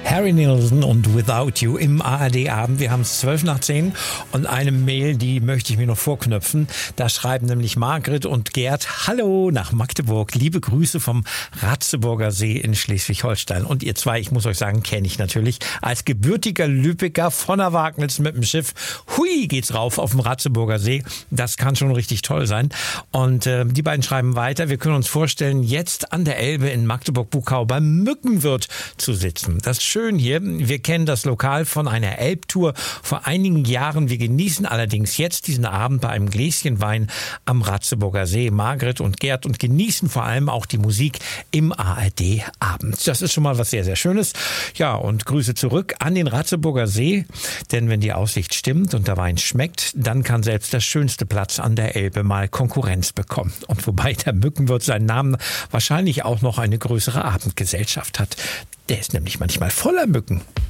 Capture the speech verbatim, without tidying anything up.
Harry Nilsson und Without You im A R D-Abend. Wir haben es zwölf nach zehn und eine Mail, die möchte ich mir noch vorknöpfen. Da schreiben nämlich Margret und Gerd: Hallo nach Magdeburg, liebe Grüße vom Ratzeburger See in Schleswig-Holstein. Und ihr zwei, ich muss euch sagen, kenne ich natürlich. Als gebürtiger Lübecker von der Wagnitz mit dem Schiff, hui, geht's rauf auf dem Ratzeburger See. Das kann schon richtig toll sein. Und äh, die beiden schreiben weiter: Wir können uns vorstellen, jetzt an der Elbe in Magdeburg-Buckau beim Mückenwirt zu sitzen. Das ist schön hier. Wir kennen das Lokal von einer Elbtour vor einigen Jahren. Wir genießen allerdings jetzt diesen Abend bei einem Gläschen Wein am Ratzeburger See, Margret und Gerd, und genießen vor allem auch die Musik im A R D-Abend. Das ist schon mal was sehr, sehr Schönes. Ja, und Grüße zurück an den Ratzeburger See, denn wenn die Aussicht stimmt und der Wein schmeckt, dann kann selbst der schönste Platz an der Elbe mal Konkurrenz bekommen. Und wobei der Mückenwirt seinen Namen wahrscheinlich auch noch eine größere Abendgesellschaft hat. Der ist nämlich manchmal voller Mücken.